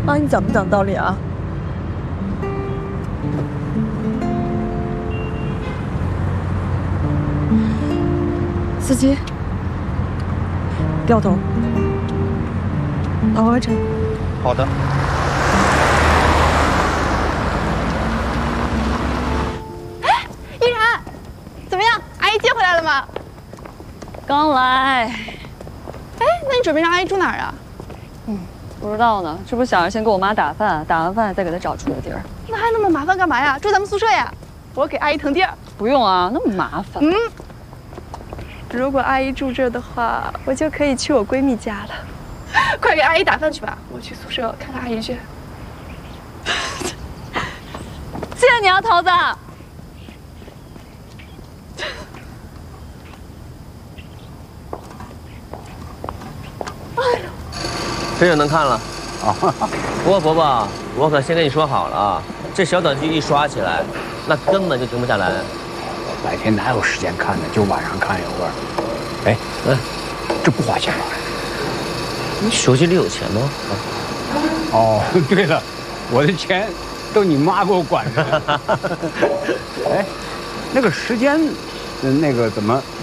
妈，你讲不讲道理啊？司机，掉头，桃花镇。 好的。 哎，依然，怎么样？阿姨接回来了吗？ 刚来。 哎，那你准备让阿姨住哪儿啊？ 不知道呢，这不想着先给我妈打饭，打完饭再给她找住的地儿。 那还那么麻烦干嘛呀？住咱们宿舍呀，我给阿姨腾地儿。 不用啊，那么麻烦。 如果阿姨住这儿的话，我就可以去我闺蜜家了。快给阿姨打饭去吧，我去宿舍看看阿姨去。 谢谢你啊，桃子。 这就能看了啊！不过伯伯，我可先跟你说好了啊，这小短剧一刷起来，那根本就停不下来。 白天哪有时间看呢？就晚上看有味儿。哎，这不花钱吧？ 你手机里有钱吗？ 哦，对了，我的钱都你妈给我管着。哎，那个时间，那个怎么